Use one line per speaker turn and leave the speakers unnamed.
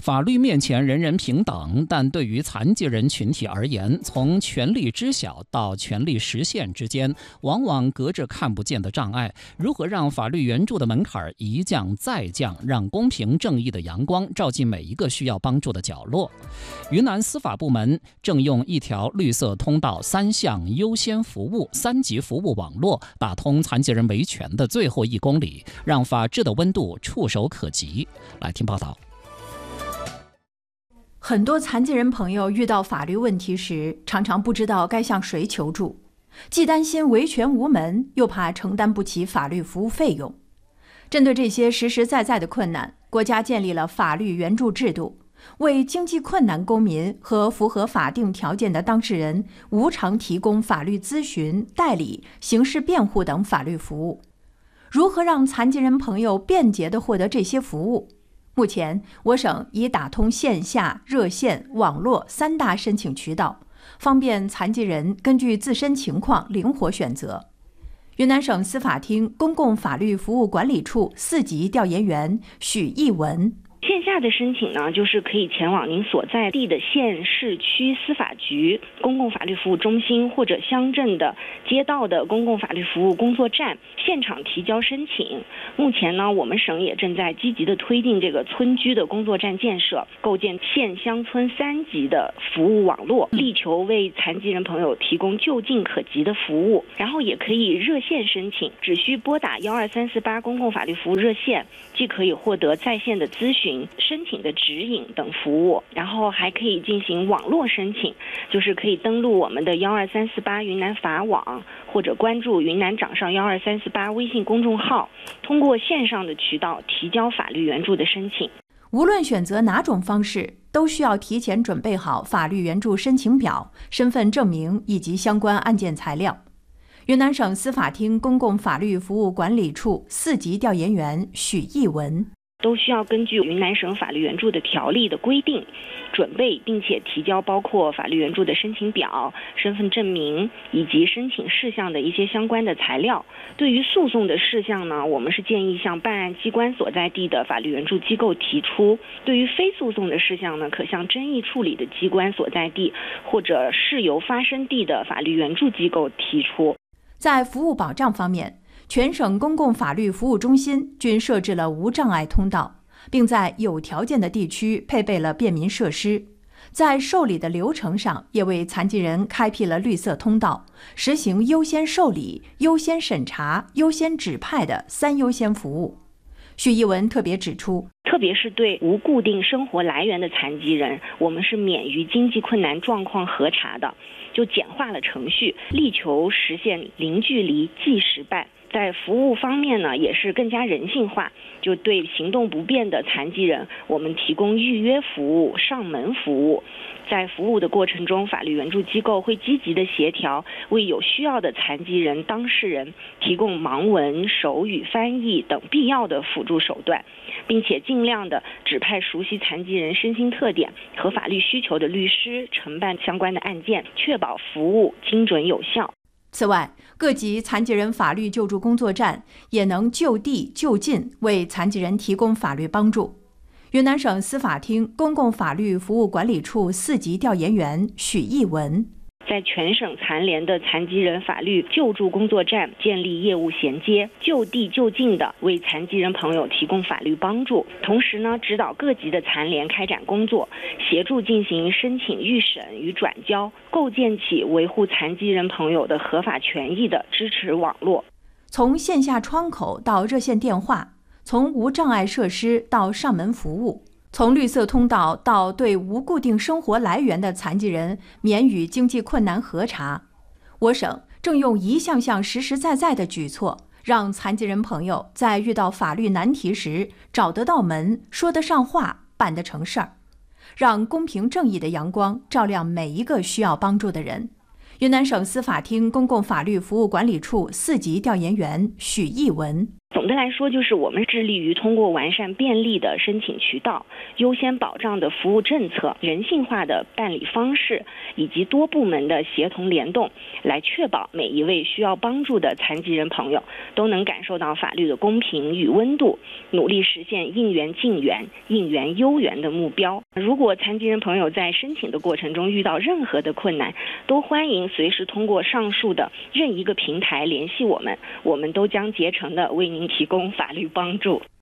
法律面前人人平等，但对于残疾人群体而言，从权利知晓到权利实现之间，往往隔着看不见的障碍。如何让法律援助的门槛一降再降，让公平正义的阳光照进每一个需要帮助的角落？云南司法部门正用一条绿色通道3项优先服务3级服务网络，打通残疾人维权的最后1公里，让法治的温度触手可及。来听报道。
很多残疾人朋友遇到法律问题时，常常不知道该向谁求助，既担心维权无门，又怕承担不起法律服务费用。针对这些实实在在的困难，国家建立了法律援助制度，为经济困难公民和符合法定条件的当事人无偿提供法律咨询、代理、刑事辩护等法律服务。如何让残疾人朋友便捷地获得这些服务？目前，我省已打通线下、热线、网络3大申请渠道，方便残疾人根据自身情况灵活选择。云南省司法厅公共法律服务管理处4级调研员许义文。
线下的申请呢，就是可以前往您所在地的县市区司法局、公共法律服务中心或者乡镇的街道的公共法律服务工作站现场提交申请。目前呢，我们省也正在积极的推进这个村居的工作站建设，构建县乡村3级的服务网络，力求为残疾人朋友提供就近可及的服务。然后也可以热线申请，只需拨打12348公共法律服务热线，既可以获得在线的咨询、申请的指引等服务，然后还可以进行网络申请，就是可以登录我们的12348云南法网，或者关注云南掌上12348微信公众号，通过线上的渠道提交法律援助的申请。
无论选择哪种方式，都需要提前准备好法律援助申请表、身份证明以及相关案件材料。云南省司法厅公共法律服务管理处4级调研员许义文。
都需要根据云南省法律援助的条例的规定，准备并且提交包括法律援助的申请表、身份证明以及申请事项的一些相关的材料。对于诉讼的事项呢，我们是建议向办案机关所在地的法律援助机构提出；对于非诉讼的事项呢，可向争议处理的机关所在地或者事由发生地的法律援助机构提出。
在服务保障方面，全省公共法律服务中心均设置了无障碍通道，并在有条件的地区配备了便民设施。在受理的流程上，也为残疾人开辟了绿色通道，实行优先受理、优先审查、优先指派的3优先服务。许义文特别指出，
特别是对无固定生活来源的残疾人，我们是免于经济困难状况核查的，就简化了程序，力求实现零距离即时办。在服务方面呢，也是更加人性化，就对行动不便的残疾人，我们提供预约服务、上门服务。在服务的过程中，法律援助机构会积极的协调，为有需要的残疾人当事人提供盲文、手语翻译等必要的辅助手段，并且尽量的指派熟悉残疾人身心特点和法律需求的律师承办相关的案件，确保服务精准有效。
此外，各级残疾人法律救助工作站也能就地就近为残疾人提供法律帮助。云南省司法厅公共法律服务管理处4级调研员许义文。
在全省残联的残疾人法律救助工作站建立业务衔接，就地就近的为残疾人朋友提供法律帮助，同时呢，指导各级的残联开展工作，协助进行申请预审与转交，构建起维护残疾人朋友的合法权益的支持网络。
从线下窗口到热线电话，从无障碍设施到上门服务，从绿色通道到对无固定生活来源的残疾人免予经济困难核查，我省正用一项项实实在在的举措，让残疾人朋友在遇到法律难题时找得到门、说得上话、办得成事儿，让公平正义的阳光照亮每一个需要帮助的人。云南省司法厅公共法律服务管理处4级调研员许义文。
总的来说，就是我们致力于通过完善便利的申请渠道、优先保障的服务政策、人性化的办理方式以及多部门的协同联动，来确保每一位需要帮助的残疾人朋友都能感受到法律的公平与温度，努力实现应援尽援、应援优援的目标。如果残疾人朋友在申请的过程中遇到任何的困难，都欢迎随时通过上述的任一个平台联系我们，我们都将竭诚地为您提供法律帮助。